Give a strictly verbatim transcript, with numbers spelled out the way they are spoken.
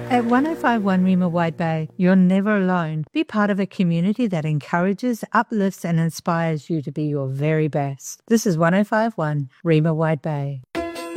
At one oh five one Rima Wide Bay, you're never alone. Be part of a community that encourages, uplifts, and inspires you to be your very best. This is one oh five one Rima Wide Bay.